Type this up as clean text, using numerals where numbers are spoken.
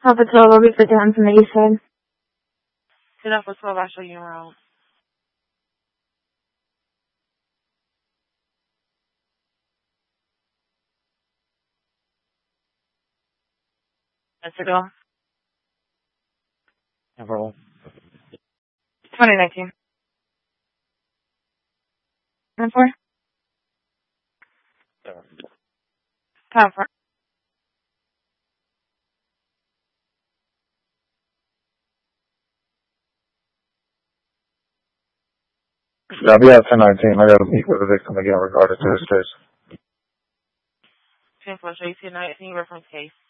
Paw Patrol, what was the down from the east side? Sit up for 12, I'll show you around. That's it all. Roll. 2019. And 4? Time for. Yeah, we have 1019. I got to meet with the victim again regarding to this case. 10-4, show you 1019 reference case.